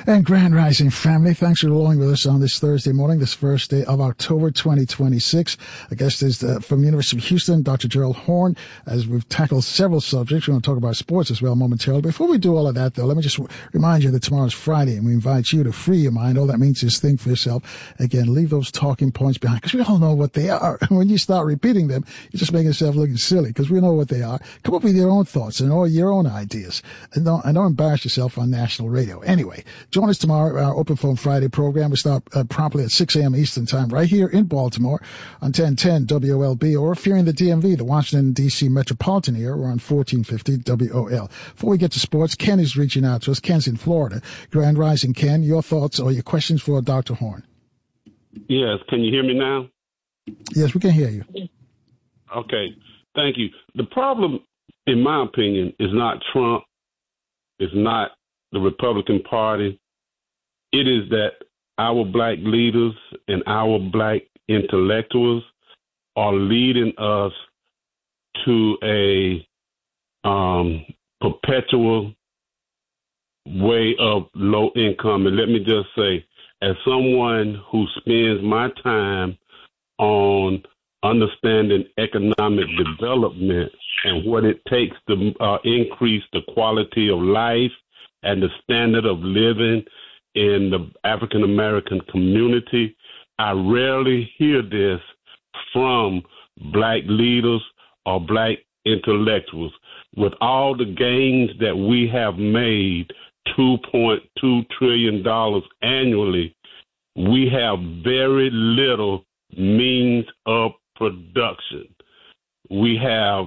And Grand Rising family, thanks for along with us on this Thursday morning, this first day of October 2026. Our guest is from the University of Houston, Dr. Gerald Horne, as we've tackled several subjects. We're going to talk about sports as well momentarily. Before we do all of that, though, let me just remind you that tomorrow's Friday, and we invite you to free your mind. All that means is think for yourself. Again, leave those talking points behind, because we all know what they are. And when you start repeating them, you just make yourself looking silly, because we know what they are. Come up with your own thoughts and all your own ideas. And don't embarrass yourself on national radio. Anyway, join us tomorrow, our Open Phone Friday program. We start promptly at 6 a.m. Eastern Time right here in Baltimore on 1010 WLB, or if you're in the DMV, the Washington, D.C. metropolitan area, we're on 1450 WOL. Before we get to sports, Ken is reaching out to us. Ken's in Florida. Grand Rising, Ken, your thoughts or your questions for Dr. Horne? Yes. Can you hear me now? Yes, we can hear you. Okay. Thank you. The problem, in my opinion, is not Trump. It's not the Republican Party. It is that our black leaders and our black intellectuals are leading us to a perpetual way of low income. And let me just say, as someone who spends my time on understanding economic development and what it takes to increase the quality of life and the standard of living in the African American community, I rarely hear this from black leaders or black intellectuals. With all the gains that we have made, $2.2 trillion annually, we have very little means of production. We have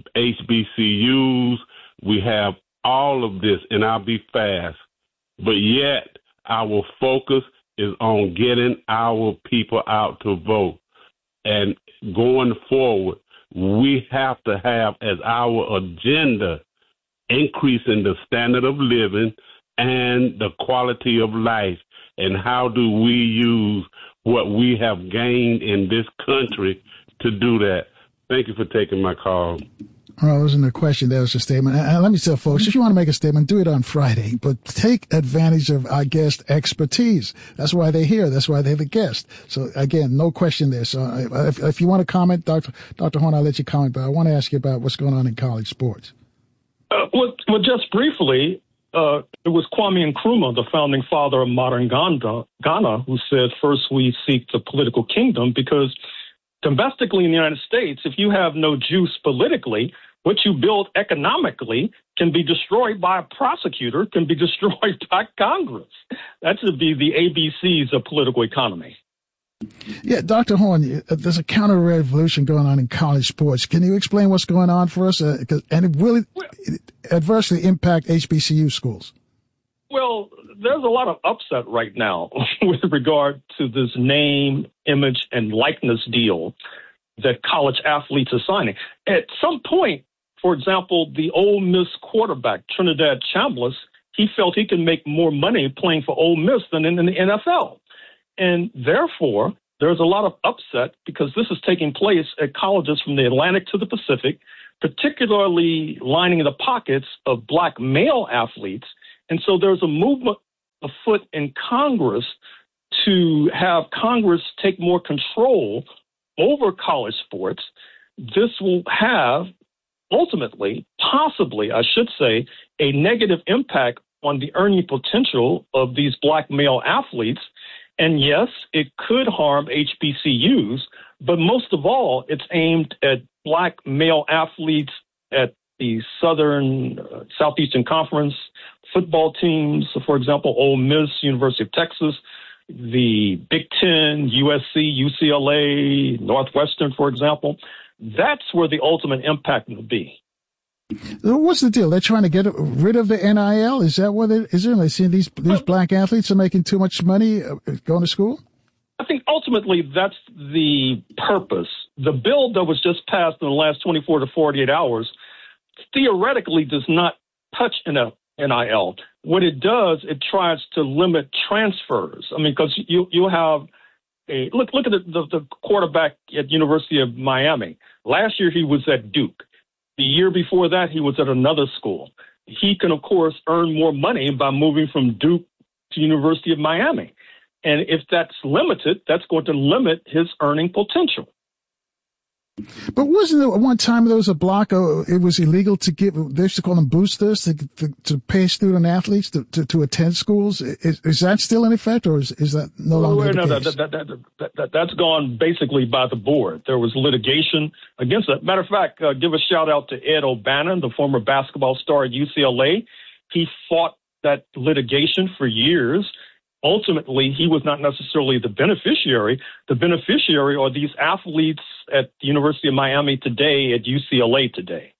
HBCUs, we have all of this, and I'll be fast. But yet, our focus is on getting our people out to vote. And going forward, we have to have as our agenda increasing the standard of living and the quality of life. And how do we use what we have gained in this country to do that? Thank you for taking my call. Well, it wasn't a question. That was a statement. And let me tell folks, if you want to make a statement, do it on Friday. But take advantage of our guest expertise. That's why they're here. That's why they're the guest. So, again, no question there. So if you want to comment, Dr. Horne, I'll let you comment. But I want to ask you about what's going on in college sports. Well, just briefly, it was Kwame Nkrumah, the founding father of modern Ghana, who said, first we seek the political kingdom, because domestically in the United States, if you have no juice politically, what you build economically can be destroyed by a prosecutor, can be destroyed by Congress. That should be the ABCs of political economy. Yeah, Dr. Horne, there's a counter-revolution going on in college sports. Can you explain what's going on for us? And it will adversely impact HBCU schools. Well, there's a lot of upset right now with regard to this name, image, and likeness deal that college athletes are signing. At some point, for example, the Ole Miss quarterback, Trinidad Chambliss, he felt he could make more money playing for Ole Miss than in the NFL. And therefore, there's a lot of upset because this is taking place at colleges from the Atlantic to the Pacific, particularly lining the pockets of black male athletes. And so there's a movement afoot in Congress to have Congress take more control over college sports. This will have ultimately, possibly, I should say, a negative impact on the earning potential of these black male athletes. And yes, it could harm HBCUs, but most of all, it's aimed at black male athletes at the Southeastern Conference football teams, for example, Ole Miss, University of Texas, the Big Ten, USC, UCLA, Northwestern, for example. That's where the ultimate impact will be. What's the deal? They're trying to get rid of the NIL? Is that what it is? They see these black athletes are making too much money going to school? I think ultimately that's the purpose. The bill that was just passed in the last 24 to 48 hours theoretically does not touch NIL. What it does, it tries to limit transfers. I mean, because you have look at the quarterback at University of Miami. Last year he was at Duke. The year before that, he was at another school. He can, of course, earn more money by moving from Duke to University of Miami. And if that's limited, that's going to limit his earning potential. But wasn't there one time there was a block? It was illegal to give. They used to call them boosters to pay student athletes to attend schools. Is that still in effect, or is that no longer the case? That's gone basically by the board. There was litigation against that. Matter of fact, give a shout out to Ed O'Bannon, the former basketball star at UCLA. He fought that litigation for years. Ultimately, he was not necessarily the beneficiary. The beneficiary are these athletes at the University of Miami today, at UCLA today.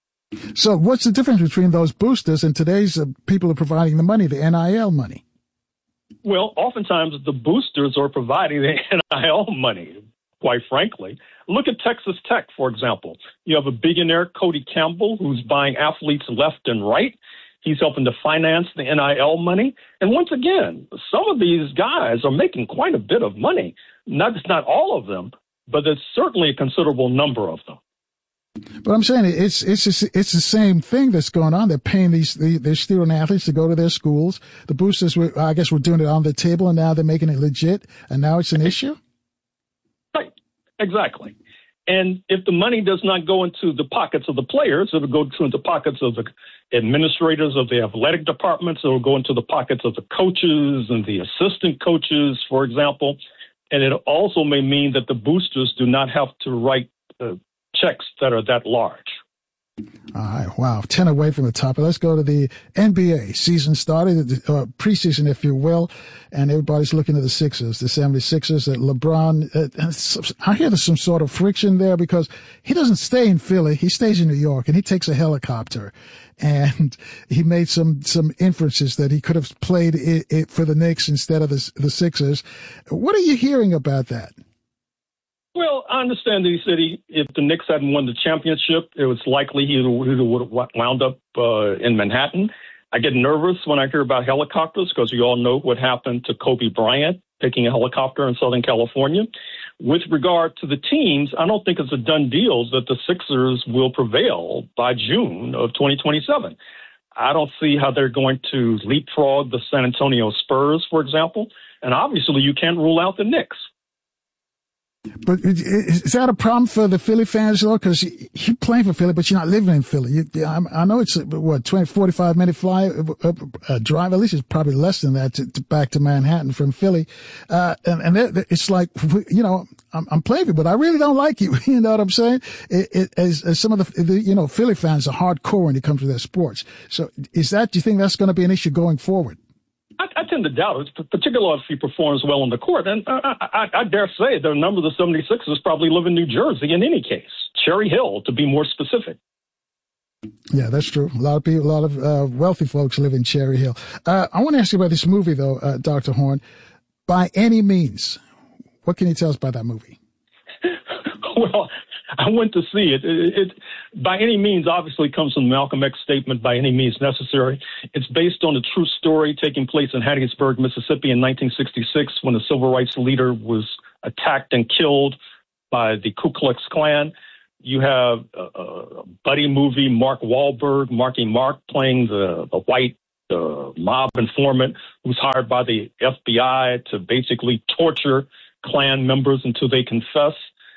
So what's the difference between those boosters and today's people are providing the money, the NIL money? Well, oftentimes the boosters are providing the NIL money, quite frankly. Look at Texas Tech, for example. You have a billionaire, Cody Campbell, who's buying athletes left and right. He's helping to finance the NIL money. And once again, some of these guys are making quite a bit of money. Not all of them, but there's certainly a considerable number of them. But I'm saying it's the same thing that's going on. They're paying their student athletes to go to their schools. The boosters, I guess, were doing it on the table, and now they're making it legit, and now it's an issue? Right, exactly. And if the money does not go into the pockets of the players, it'll go into the pockets of the administrators of the athletic departments. It'll go into the pockets of the coaches and the assistant coaches, for example. And it also may mean that the boosters do not have to write checks that are that large. All right. Wow. 10 away from the top. Let's go to the NBA. Season started, preseason, if you will, and everybody's looking at the Sixers, the 76ers, LeBron. I hear there's some sort of friction there because he doesn't stay in Philly. He stays in New York, and he takes a helicopter. And he made some inferences that he could have played it for the Knicks instead of the Sixers. What are you hearing about that? Well, I understand that he said if the Knicks hadn't won the championship, it was likely he would have wound up in Manhattan. I get nervous when I hear about helicopters because we all know what happened to Kobe Bryant taking a helicopter in Southern California. With regard to the teams, I don't think it's a done deal that the Sixers will prevail by June of 2027. I don't see how they're going to leapfrog the San Antonio Spurs, for example. And obviously, you can't rule out the Knicks. But is that a problem for the Philly fans, though? Because you're playing for Philly, but you're not living in Philly. I know it's, 45-minute drive. At least it's probably less than that to back to Manhattan from Philly. And it's like, I'm playing for you, but I really don't like you. You know what I'm saying? As some of the Philly fans are hardcore when it comes to their sports. So do you think that's going to be an issue going forward? I tend to doubt it, particularly if he performs well on the court. And I dare say that a number of the 76ers probably live in New Jersey in any case. Cherry Hill, to be more specific. Yeah, that's true. A lot of wealthy folks live in Cherry Hill. I want to ask you about this movie, though, Dr. Horne. By Any Means, what can you tell us about that movie? Well, I went to see it. It by any means obviously comes from the Malcolm X statement, by any means necessary. It's based on a true story taking place in Hattiesburg, Mississippi in 1966 when the civil rights leader was attacked and killed by the Ku Klux Klan. You have a buddy movie, Mark Wahlberg, Marky Mark, playing the white mob informant who's hired by the FBI to basically torture Klan members until they confess.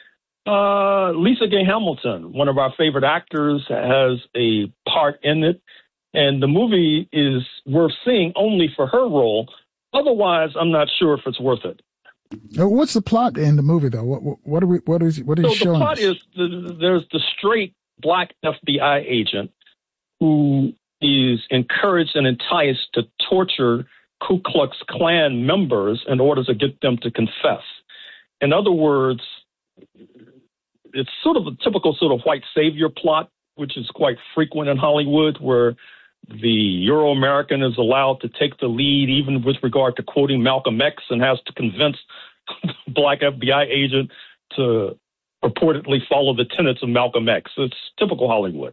Lisa Gay Hamilton, one of our favorite actors, has a part in it. And the movie is worth seeing only for her role. Otherwise, I'm not sure if it's worth it. What's the plot in the movie, though? What is showing? So the plot is there's the straight black FBI agent who is encouraged and enticed to torture Ku Klux Klan members in order to get them to confess. In other words, it's sort of a typical sort of white savior plot, which is quite frequent in Hollywood, where the Euro-American is allowed to take the lead, even with regard to quoting Malcolm X, and has to convince the black FBI agent to purportedly follow the tenets of Malcolm X. It's typical Hollywood.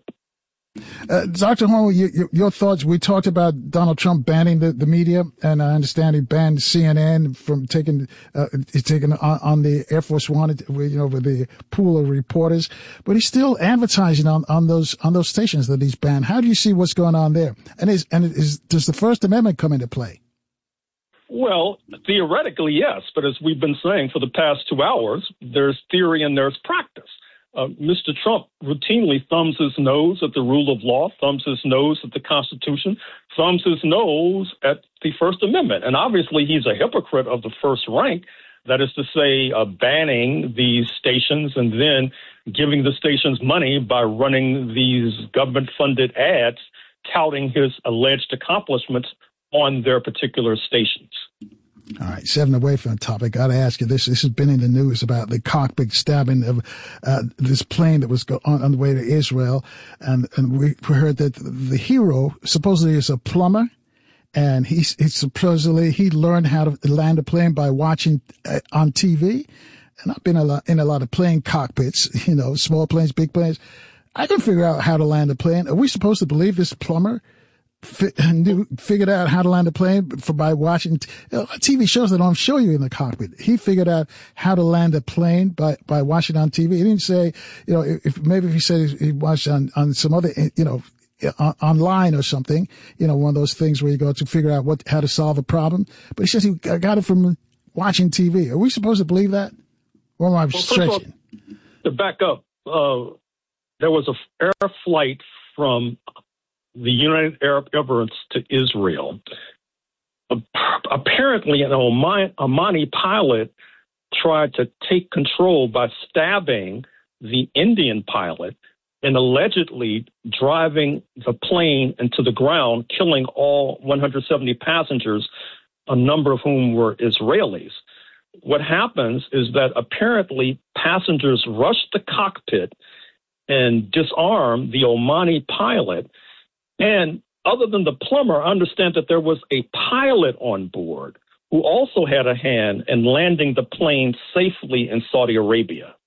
Dr. Horne, your thoughts. We talked about Donald Trump banning the media, and I understand he banned CNN from taking on the Air Force One, with the pool of reporters. But he's still advertising on those stations that he's banned. How do you see what's going on there? And does the First Amendment come into play? Well, theoretically, yes. But as we've been saying for the past 2 hours, there's theory and there's practice. Mr. Trump routinely thumbs his nose at the rule of law, thumbs his nose at the Constitution, thumbs his nose at the First Amendment. And obviously, he's a hypocrite of the first rank. That is to say, banning these stations and then giving the stations money by running these government-funded ads touting his alleged accomplishments on their particular stations. All right, 7 away from the topic. Got to ask you this. This has been in the news about the cockpit stabbing of this plane that was on the way to Israel. And we heard that the hero supposedly is a plumber. And he supposedly he learned how to land a plane by watching on TV. And I've been in a lot of plane cockpits, small planes, big planes. I can figure out how to land a plane. Are we supposed to believe this plumber figured out how to land a plane by watching TV shows that don't show you in the cockpit? He figured out how to land a plane by watching on TV. He didn't say, if he said he watched on some other, online or something, one of those things where you go to figure out how to solve a problem. But he says he got it from watching TV. Are we supposed to believe that? Or am I stretching? To back up, there was an air flight from the United Arab Emirates to Israel. Apparently, an Omani pilot tried to take control by stabbing the Indian pilot and allegedly driving the plane into the ground, killing all 170 passengers, a number of whom were Israelis. What happens is that apparently passengers rushed the cockpit and disarmed the Omani pilot. And other than the plumber, I understand that there was a pilot on board who also had a hand in landing the plane safely in Saudi Arabia.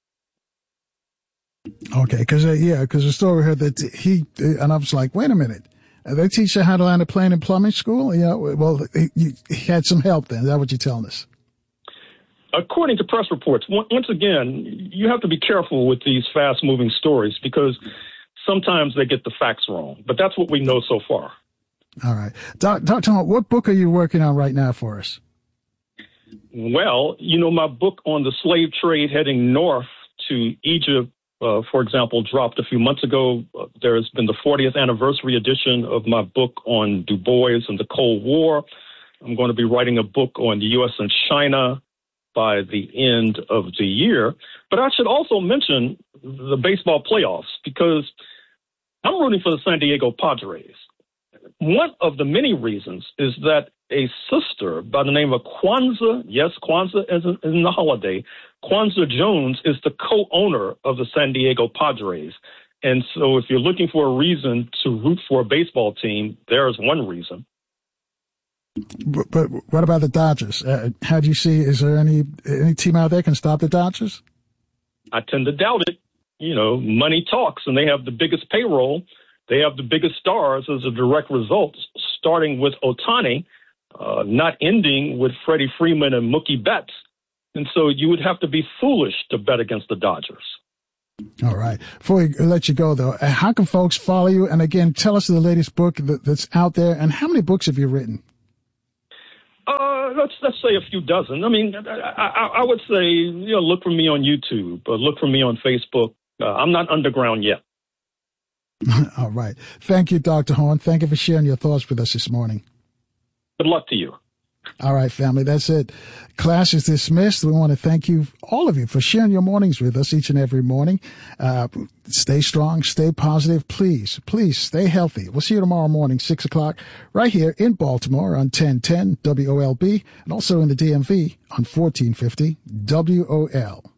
Okay, because the story heard that and I was like, wait a minute, they teach you how to land a plane in plumbing school? Well, he had some help then. Is that what you're telling us? According to press reports, once again, you have to be careful with these fast-moving stories because sometimes they get the facts wrong. But that's what we know so far. All right. Dr. Hunt, what book are you working on right now for us? Well, my book on the slave trade heading north to Egypt, for example, dropped a few months ago. There has been the 40th anniversary edition of my book on Du Bois and the Cold War. I'm going to be writing a book on the U.S. and China by the end of the year. But I should also mention the baseball playoffs because I'm rooting for the San Diego Padres. One of the many reasons is that a sister by the name of Kwanzaa, yes, Kwanzaa is in the holiday, Kwanzaa Jones is the co-owner of the San Diego Padres. And so if you're looking for a reason to root for a baseball team, there's one reason. But what about the Dodgers? How do you see, is there any team out there can stop the Dodgers? I tend to doubt it. Money talks, and they have the biggest payroll. They have the biggest stars as a direct result, starting with Ohtani, not ending with Freddie Freeman and Mookie Betts. And so you would have to be foolish to bet against the Dodgers. All right. Before we let you go, though, how can folks follow you? And again, tell us the latest book that's out there. And how many books have you written? Let's say a few dozen. I mean, I would say, look for me on YouTube, or look for me on Facebook. I'm not underground yet. All right. Thank you, Dr. Horn. Thank you for sharing your thoughts with us this morning. Good luck to you. All right, family. That's it. Class is dismissed. We want to thank you, all of you, for sharing your mornings with us each and every morning. Stay strong. Stay positive. Please stay healthy. We'll see you tomorrow morning, 6 o'clock, right here in Baltimore on 1010 WOLB and also in the DMV on 1450 WOL.